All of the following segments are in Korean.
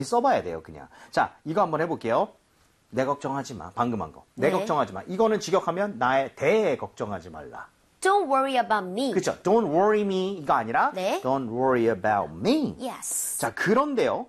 써봐야 돼요, 그냥. 자, 이거 한번 해볼게요. 내 걱정하지 마. 방금 한 거. 내 네. 걱정하지 마. 이거는 직역하면 나에 대해 걱정하지 말라. Don't worry about me. 그렇죠. Don't worry me 이거 아니라 네. Don't worry about me. Yes. 자, 그런데요.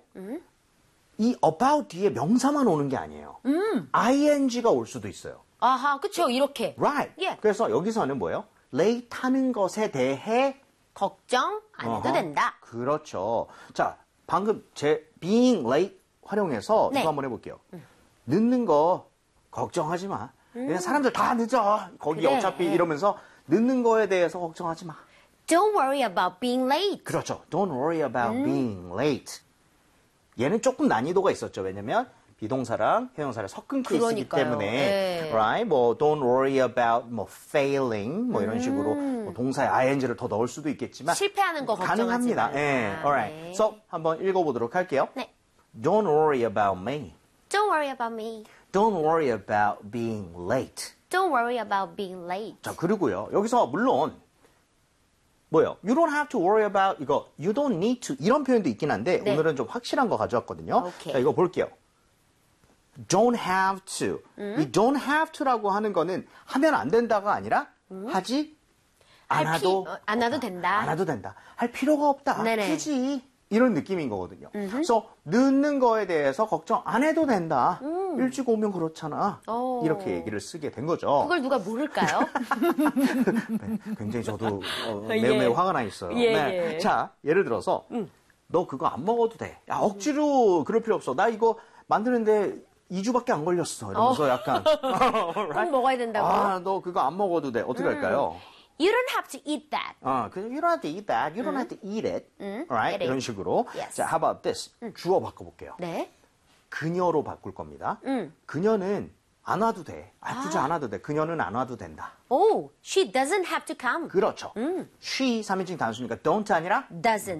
이 about 뒤에 명사만 오는 게 아니에요. ing가 올 수도 있어요. 아하, 그쵸. 이렇게. Right. 예. 그래서 여기서는 뭐예요? late 하는 것에 대해 걱정 안 해도 어허. 된다. 그렇죠. 자, 방금 제 being late 활용해서 네. 이거 한번 해볼게요. 늦는 거 걱정하지 마. 그냥 사람들 다 늦어. 거기 그래. 어차피 이러면서 늦는 거에 대해서 걱정하지 마. Don't worry about being late. 그렇죠. Don't worry about being late. 얘는 조금 난이도가 있었죠. 왜냐면 비동사랑 형용사를 섞은 케이스이기 그러니까요. 때문에 네. right? 뭐 don't worry about 뭐 failing 뭐 이런 식으로 뭐 동사에 ing를 더 넣을 수도 있겠지만 실패하는 거 걱정하지 가능합니다. 말라. 예. alright. 네. So 한번 읽어보도록 할게요. 네. Don't worry about me. Don't worry about me. Don't worry about being late. Don't worry about being late. 자, 그리고요. 여기서 물론 뭐예요? You don't have to worry about 이거 you don't need to 이런 표현도 있긴 한데 네. 오늘은 좀 확실한 거 가져왔거든요. 오케이. 자, 이거 볼게요. Don't have to. 이 don't have to라고 하는 거는 하면 안 된다가 아니라 하지 않아도 안 해도 된다. 안 해도 된다. 할 필요가 없다. 네네. 굳이 이런 느낌인 거거든요. 그래서 늦는 거에 대해서 걱정 안 해도 된다. 일찍 오면 그렇잖아. 오. 이렇게 얘기를 쓰게 된 거죠. 그걸 누가 모를까요? 네, 굉장히 저도 예. 매우 화가 나 있어요. 예, 네. 예. 자, 예를 들어서 너 그거 안 먹어도 돼. 야, 억지로 그럴 필요 없어. 나 이거 만드는데 2주밖에 안 걸렸어. 이러면서 약간 꼭 먹어야 된다고. 아, 너 그거 안 먹어도 돼. 어떻게 할까요? You don't have to eat that. 그냥 you don't have to eat that. You don't have to eat it. Alright? eat it. 이런 식으로. Yes. 자, how about this? 주어 바꿔볼게요. 네. 그녀로 바꿀 겁니다. 그녀는 안 와도 돼. 굳이 안 와도 돼. 그녀는 안 와도 된다. Oh, she doesn't have to come. 그렇죠. she 3인칭 단수니까 don't 아니라 Doesn't.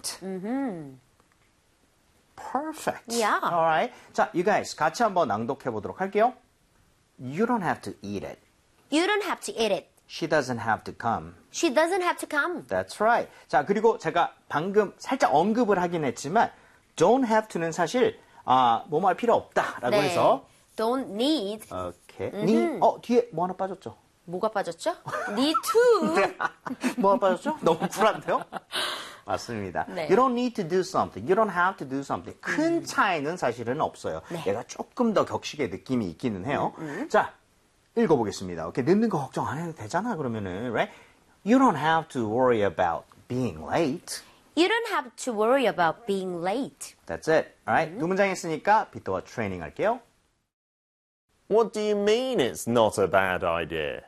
Perfect. Yeah. Alright. 자, you guys 같이 한번 낭독해 보도록 할게요. You don't have to eat it. You don't have to eat it. She doesn't have to come. She doesn't have to come. That's right. 자, 그리고 제가 방금 살짝 언급을 하긴 했지만 don't have to는 사실 뭐뭐 할 필요 없다라고 네. 해서 Don't need. 오케이. 뒤에 뭐 하나 빠졌죠? 뭐가 빠졌죠? Need to. 뭐 하나 빠졌죠? 너무 쿨한데요? 맞습니다. 네. You don't need to do something. You don't have to do something. 큰 차이는 사실은 없어요. 네. 얘가 조금 더 격식의 느낌이 있기는 해요. 자, 읽어보겠습니다. 오케이, 늦는 거 걱정 안 해도 되잖아. 그러면은, right? You don't have to worry about being late. You don't have to worry about being late. That's it. Alright? 두 문장 했으니까 비트와 트레이닝 할게요. What do you mean it's not a bad idea?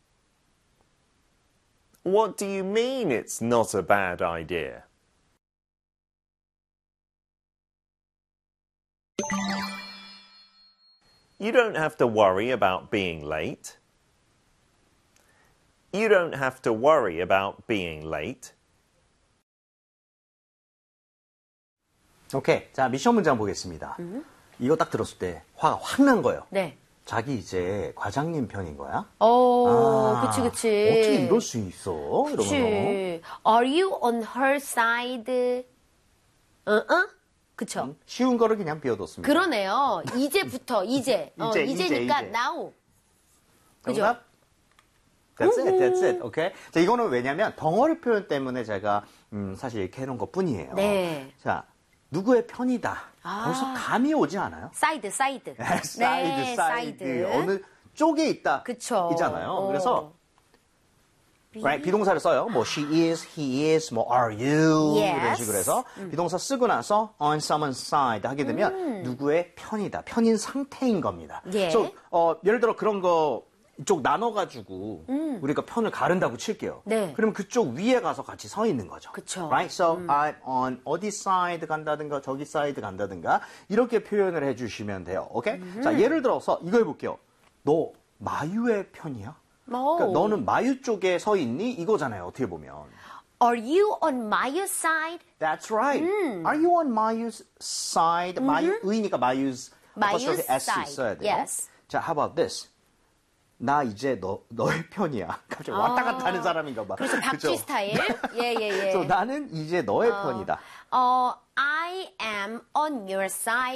What do you mean it's not a bad idea? You don't have to worry about being late. You don't have to worry about being late. 오케이. 자, 미션 문장 보겠습니다. 이거 딱 들었을 때 화가 확 난 거예요. 네. 자기 이제 과장님 편인 거야? 그치. 어떻게 이럴 수 있어? 이러면서. 그치. Are you on her side? 그쵸. 쉬운 거를 그냥 비워뒀습니다. 그러네요. 이제부터, 이제니까 이제. now. 그죠? 정답? That's it, that's it. 오케이. 자, 이거는 왜냐면 덩어리 표현 때문에 제가 사실 이렇게 해놓은 것 뿐이에요. 네. 자, 누구의 편이다. 벌써 감이 오지 않아요? 사이드. 사이드. 어느 쪽에 있다. 그쵸. 이잖아요. 그래서 right? 비동사를 써요. 뭐 she is, he is, 뭐 are you Yes. 이런 식으로 해서 비동사 쓰고 나서 on someone's side 하게 되면 누구의 편이다. 편인 상태인 겁니다. 예. So, 예를 들어 그런 거 이쪽 나눠가지고 우리가 편을 가른다고 칠게요. 네. 그러면 그쪽 위에 가서 같이 서 있는 거죠. 그쵸. Right? So I'm on 어디 side 간다든가 저기 side 간다든가 이렇게 표현을 해주시면 돼요. 오케이? 자, 예를 들어서 이거 해볼게요. 너 마유의 편이야? 그러니까 너는 마유 쪽에 서 있니? 이거잖아요. 어떻게 보면. Are you on my side? That's right. Are you on 마유's side? 마유의니까 마유's apostrophe S side. 있어야 돼요. Yes. 자, how about this? 나 이제 너의 편이야. 갑자기 왔다 갔다 하는 사람인가 봐. 그렇죠. 박쥐 그죠? 스타일. 예. 그래서 나는 이제 너의 편이다. I am on your side.